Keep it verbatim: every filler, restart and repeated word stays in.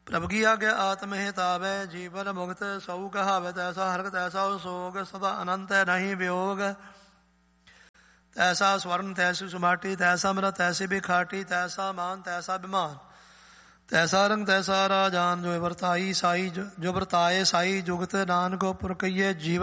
ਪ੍ਰਭ ਕੀ ਆਗਿਆ ਆਤਮ ਹਿਤਾਵੈ, ਜੀਵਨ ਮੁਕਤ ਸਉ ਕਹਾਵੈ। ਤੈਸਾ ਹਰਕ ਤੈਸਾ ਸੋਗ, ਸਦਾ ਅਨੰਤ ਹੈ ਨਹੀਂ ਵਿਯੋਗ। ਤੈਸਾ ਸਵਰਨ ਤੈਸੀ ਸੁਮਾਟੀ, ਤੈਸਾ ਅੰਮ੍ਰਿਤ ਤੈਸੀ ਬਿਖਾਟੀ। ਤੈਸਾ ਮਾਨ ਤੈਸਾ ਬਿਮਾਨ, ਤੈਸਾ ਰੰਗ ਤੈਸਾ ਰਾਜਾਨ। ਜੋ ਵਰਤਾਈ ਸਾਈ ਜੋ ਵਰਤਾਏ ਸਾਈ ਜੁਗਤ, ਨਾਨਕ ਪੁਰ ਕਹੀਏ ਜੀਵਨ